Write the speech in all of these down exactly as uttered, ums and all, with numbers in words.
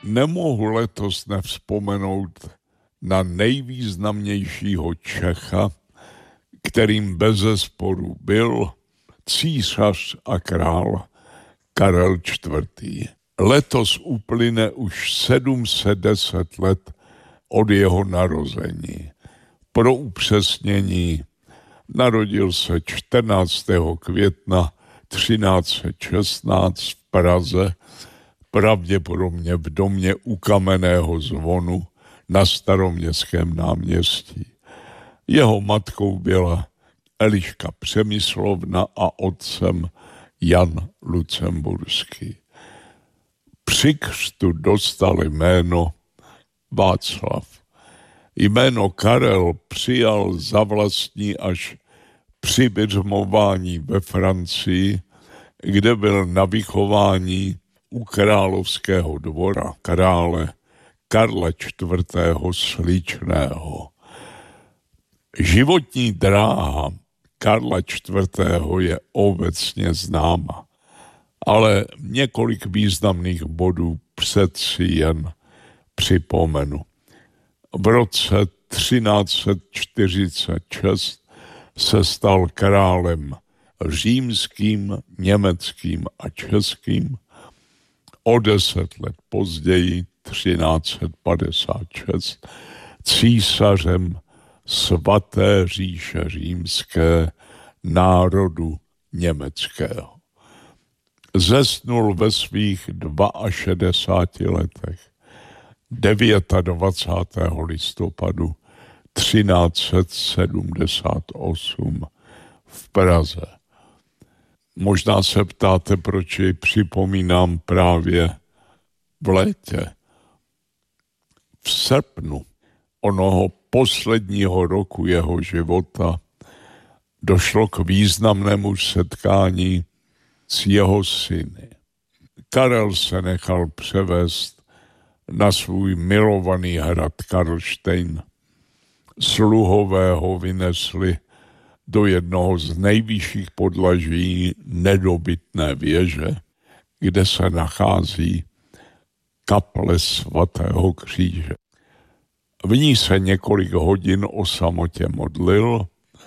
nemohu letos nevzpomenout na nejvýznamnějšího Čecha, kterým bezesporu byl císař a král Karel čtvrtý. Letos uplyne už sedm set deset let od jeho narození. Pro upřesnění, narodil se čtrnáctého května třináct set šestnáct v Praze, pravděpodobně v domě u Kamenného zvonu na Staroměstském náměstí. Jeho matkou byla Eliška Přemyslovna a otcem Jan Lucemburský. Při křtu dostal jméno Václav. Jméno Karel přijal za vlastní až při birmování ve Francii, kde byl na vychování u královského dvora krále Karla čtvrtého. Sličného. Životní dráha Karla čtvrtého. je obecně známa, ale několik významných bodů přeci jen připomenu. V roce třináct set čtyřicet šest se stal králem římským, německým a českým. O deset let později, třináct set padesát šest, císařem svaté říše římské národu německého. Zesnul ve svých šedesáti dvou letech dvacátého devátého listopadu třináct set sedmdesát osm v Praze. Možná se ptáte, proč ji připomínám právě v létě. V srpnu onoho posledního roku jeho života došlo k významnému setkání s jeho syny. Karel se nechal převést na svůj milovaný hrad Karlštejn. Sluhové ho vynesli do jednoho z nejvyšších podlaží nedobytné věže, kde se nachází kaple svatého kříže. V ní se několik hodin o samotě modlil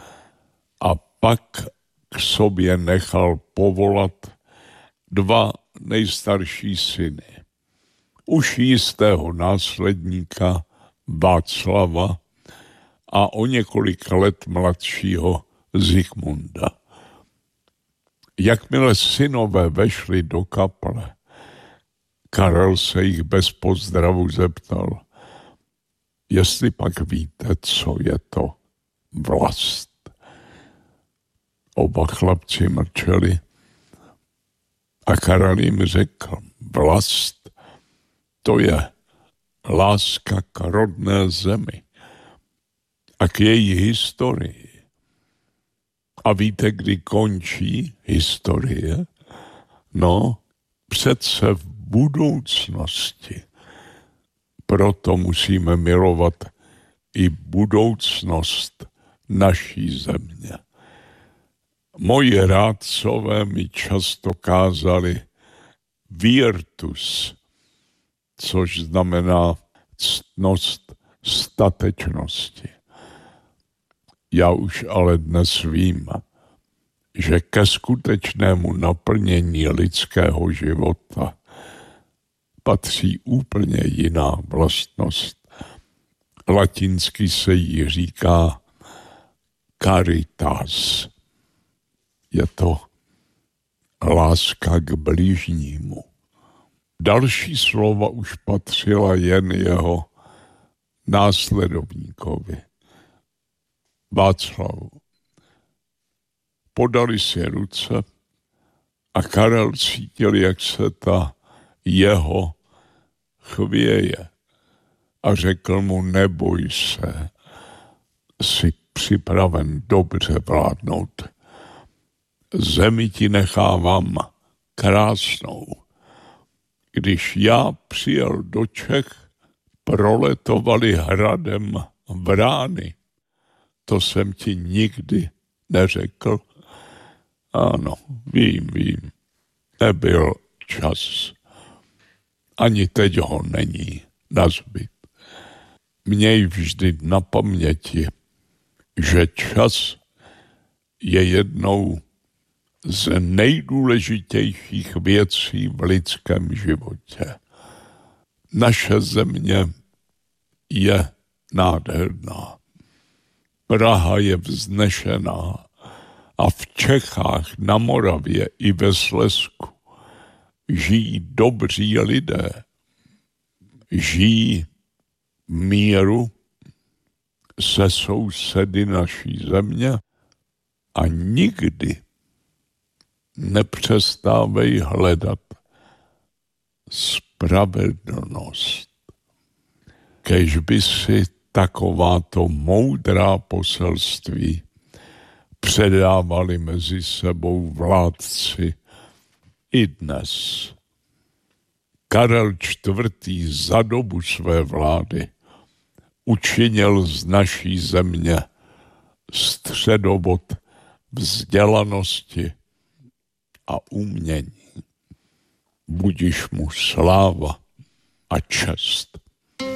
a pak k sobě nechal povolat dva nejstarší syny. Už jistého následníka Václava a o několik let mladšího Zikmunda. Jakmile synové vešli do kaple, Karel se jich bez pozdravu zeptal, jestli pak víte, co je to vlast. Oba chlapci mlčeli a Karel jim řekl, vlast to je láska k rodné zemi a k její historii. A víte, kdy končí historie? No, přece v budoucnosti. Proto musíme milovat i budoucnost naší země. Moji rádcové mi často kázali virtus, což znamená ctnost statečnosti. Já už ale dnes vím, že ke skutečnému naplnění lidského života patří úplně jiná vlastnost. Latinsky se jí říká caritas. Je to láska k bližnímu. Další slova už patřila jen jeho následovníkovi, Václavu. Podali si ruce a Karel cítil, jak se ta jeho chvěje a řekl mu, neboj se, jsi připraven dobře vládnout. Zemi ti nechávám krásnou. Když já přijel do Čech, proletovali hradem brány. To jsem ti nikdy neřekl. Ano, vím, vím. Nebyl čas. Ani teď ho není nazbyt. Měj vždy na paměti, že čas je jednou z nejdůležitějších věcí v lidském životě. Naše země je nádherná. Praha je vznešená a v Čechách, na Moravě i ve Slezsku žijí dobří lidé. Žijí v míru se sousedy naší země a nikdy nepřestávají hledat spravedlnost. Kéž by si takováto moudrá poselství předávali mezi sebou vládci i dnes. Karel čtvrtý. za dobu své vlády učinil z naší země středobod vzdělanosti a umění. Budiž mu sláva a čest.